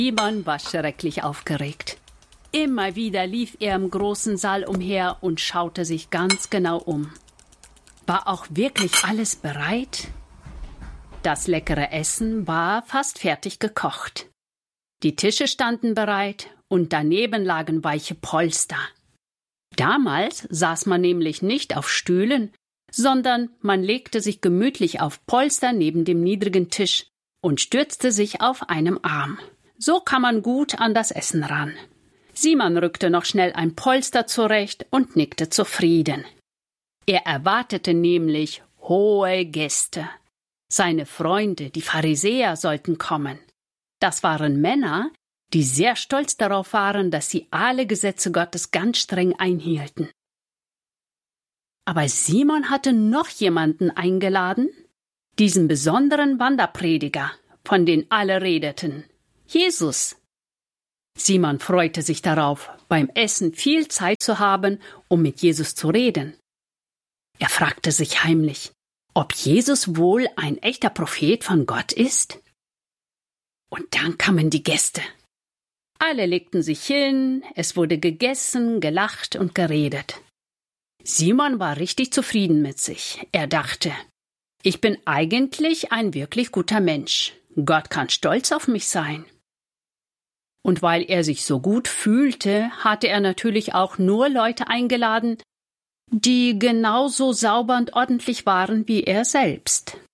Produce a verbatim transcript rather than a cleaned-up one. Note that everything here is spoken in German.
Simon war schrecklich aufgeregt. Immer wieder lief er im großen Saal umher und schaute sich ganz genau um. War auch wirklich alles bereit? Das leckere Essen war fast fertig gekocht. Die Tische standen bereit und daneben lagen weiche Polster. Damals saß man nämlich nicht auf Stühlen, sondern man legte sich gemütlich auf Polster neben dem niedrigen Tisch und stützte sich auf einem Arm. So kam man gut an das Essen ran. Simon rückte noch schnell ein Polster zurecht und nickte zufrieden. Er erwartete nämlich hohe Gäste. Seine Freunde, die Pharisäer, sollten kommen. Das waren Männer, die sehr stolz darauf waren, dass sie alle Gesetze Gottes ganz streng einhielten. Aber Simon hatte noch jemanden eingeladen, diesen besonderen Wanderprediger, von dem alle redeten, Jesus. Simon freute sich darauf, beim Essen viel Zeit zu haben, um mit Jesus zu reden. Er fragte sich heimlich, ob Jesus wohl ein echter Prophet von Gott ist? Und dann kamen die Gäste. Alle legten sich hin, es wurde gegessen, gelacht und geredet. Simon war richtig zufrieden mit sich. Er dachte, ich bin eigentlich ein wirklich guter Mensch. Gott kann stolz auf mich sein. Und weil er sich so gut fühlte, hatte er natürlich auch nur Leute eingeladen, die genauso sauber und ordentlich waren wie er selbst.